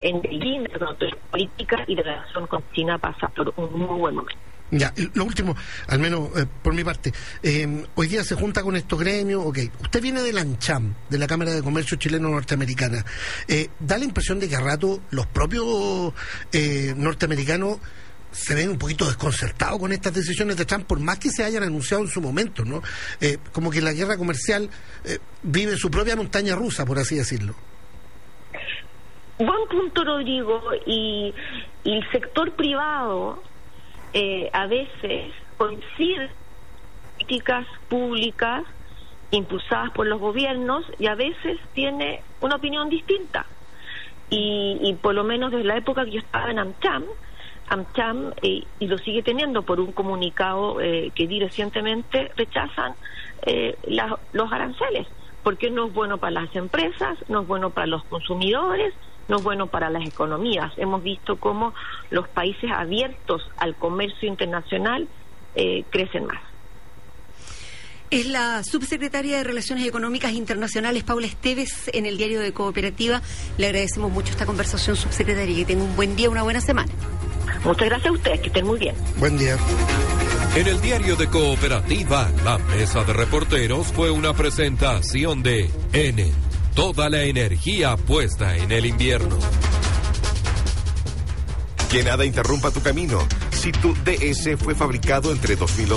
en Beijing, la política y la relación con China pasa por un muy buen momento. Ya, lo último, al menos por mi parte, hoy día se junta con estos gremios, usted viene de la ANCHAM, de la Cámara de Comercio Chileno-Norteamericana, da la impresión de que a rato los propios norteamericanos se ven un poquito desconcertados con estas decisiones de Trump, por más que se hayan anunciado en su momento, ¿no? Como que la guerra comercial vive su propia montaña rusa, por así decirlo. Buen punto, Rodrigo, y el sector privado a veces coincide políticas públicas impulsadas por los gobiernos y a veces tiene una opinión distinta. Y por lo menos desde la época que yo estaba en AmCham, y lo sigue teniendo por un comunicado que di recientemente, rechazan los aranceles, porque no es bueno para las empresas, no es bueno para los consumidores, no es bueno para las economías. Hemos visto cómo los países abiertos al comercio internacional crecen más. Es la subsecretaria de Relaciones Económicas Internacionales, Paula Esteves, en el Diario de Cooperativa. Le agradecemos mucho esta conversación, subsecretaria, y que tenga un buen día, una buena semana. Muchas gracias a ustedes, que estén muy bien. Buen día. En el Diario de Cooperativa, la mesa de reporteros fue una presentación de Enel. Toda la energía puesta en el invierno. Que nada interrumpa tu camino. Si tu DS fue fabricado entre 2011